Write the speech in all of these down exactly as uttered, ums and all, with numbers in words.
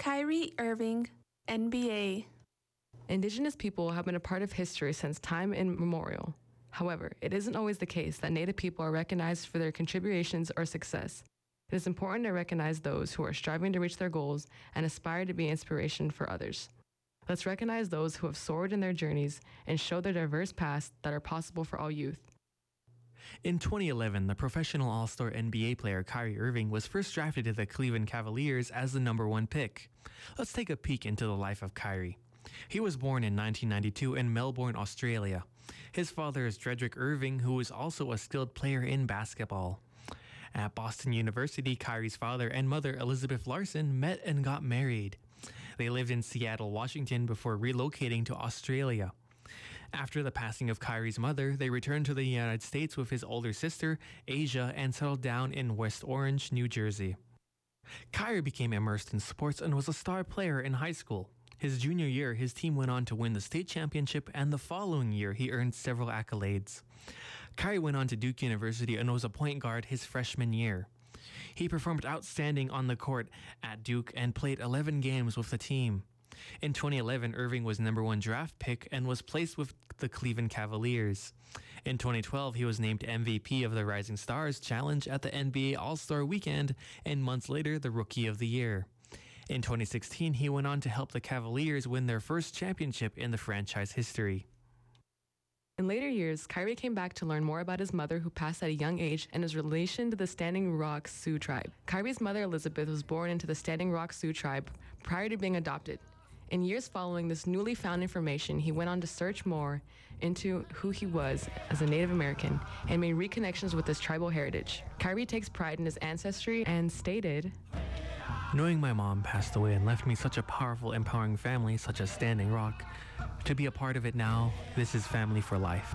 Kyrie Irving, N B A. Indigenous people have been a part of history since time immemorial. However, it isn't always the case that Native people are recognized for their contributions or success. It is important to recognize those who are striving to reach their goals and aspire to be inspiration for others. Let's recognize those who have soared in their journeys and show their diverse paths that are possible for all youth. In twenty eleven, the professional all-star N B A player Kyrie Irving was first drafted to the Cleveland Cavaliers as the number one pick. Let's take a peek into the life of Kyrie. He was born in nineteen ninety-two in Melbourne, Australia. His father is Dredrick Irving, who is also a skilled player in basketball. At Boston University, Kyrie's father and mother, Elizabeth Larson, met and got married. They lived in Seattle, Washington before relocating to Australia. After the passing of Kyrie's mother, they returned to the United States with his older sister, Asia, and settled down in West Orange, New Jersey. Kyrie became immersed in sports and was a star player in high school. His junior year, his team went on to win the state championship, and the following year, he earned several accolades. Kyrie went on to Duke University and was a point guard his freshman year. He performed outstanding on the court at Duke and played eleven games with the team. In twenty eleven, Irving was number one draft pick and was placed with the Cleveland Cavaliers. In twenty twelve, he was named M V P of the Rising Stars Challenge at the N B A All-Star Weekend, and months later, the Rookie of the Year. In twenty sixteen, he went on to help the Cavaliers win their first championship in the franchise history. In later years, Kyrie came back to learn more about his mother, who passed at a young age, and his relation to the Standing Rock Sioux tribe. Kyrie's mother, Elizabeth, was born into the Standing Rock Sioux tribe prior to being adopted. In years following this newly found information, he went on to search more into who he was as a Native American and made reconnections with his tribal heritage. Kyrie takes pride in his ancestry and stated, "Knowing my mom passed away and left me such a powerful, empowering family such as Standing Rock, to be a part of it now, this is family for life."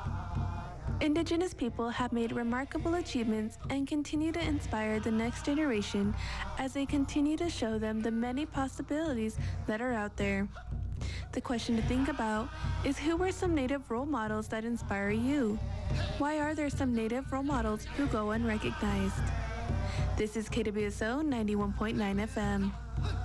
Indigenous people have made remarkable achievements and continue to inspire the next generation as they continue to show them the many possibilities that are out there. The question to think about is, who were some Native role models that inspire you? Why are there some Native role models who go unrecognized? This is K W S O ninety-one point nine F M.